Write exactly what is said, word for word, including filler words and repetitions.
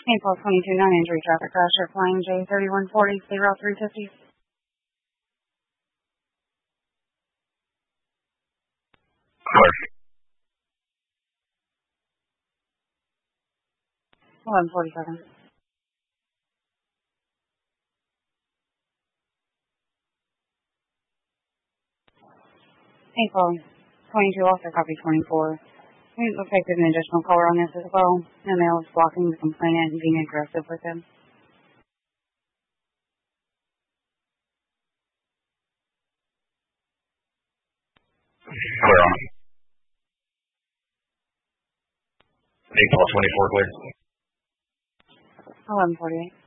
April twenty-two, non-injury traffic crash at Flying J thirty-one forty, State Route three fifty. eleven forty-seven. April twenty-two, also copy twenty-four. It looks like there's an additional caller on this as well. The male is blocking the complainant and being aggressive with him. Clear on. April twenty-four, clear. eleven forty-eight.